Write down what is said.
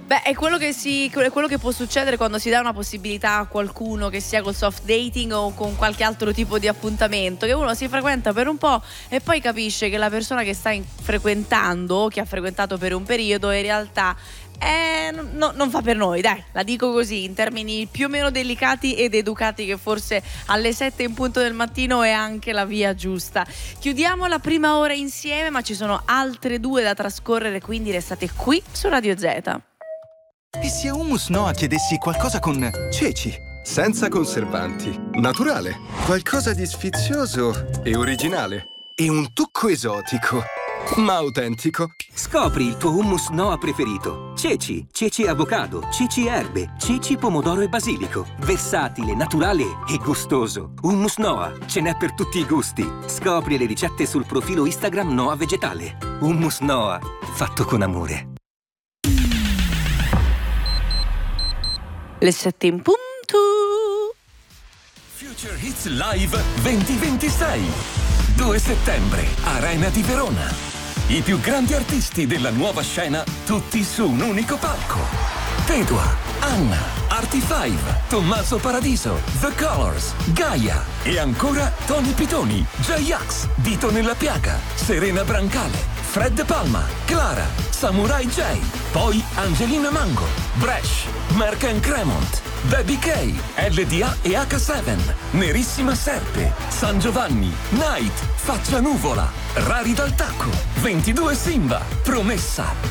Beh, è quello che può succedere quando si dà una possibilità a qualcuno, che sia col soft dating o con qualche altro tipo di appuntamento, che uno si frequenta per un po' e poi capisce che la persona che sta frequentando, che ha frequentato per un periodo, in realtà non fa per noi, dai, la dico così, in termini più o meno delicati ed educati, che forse alle 7 in punto del mattino è anche la via giusta. Chiudiamo la prima ora insieme, ma ci sono altre 2 da trascorrere, quindi restate qui su Radio Z. E se a Hummus Noa chiedessi qualcosa con ceci? Senza conservanti, naturale, qualcosa di sfizioso e originale. E un tocco esotico, ma autentico. Scopri il tuo hummus Noa preferito. Ceci, ceci avocado, ceci erbe, ceci pomodoro e basilico. Versatile, naturale e gustoso. Hummus Noa, ce n'è per tutti i gusti. Scopri le ricette sul profilo Instagram Noa Vegetale. Hummus Noa, fatto con amore. Le 7 in punto. Future Hits Live 2026. 2 settembre, Arena di Verona. I più grandi artisti della nuova scena, tutti su un unico palco. Pedua, Anna, Artie5, Tommaso Paradiso, The Colors, Gaia e ancora Tony Pitoni, J-Ax, Dito nella Piaga, Serena Brancale, Fred Palma, Clara, Samurai J, poi Angelina Mango, Bresh, Mark and Cremont, Baby K, LDA e H7, Nerissima Serpe, San Giovanni, Night, Faccia Nuvola, Rari dal Tacco, 22 Simba, Promessa,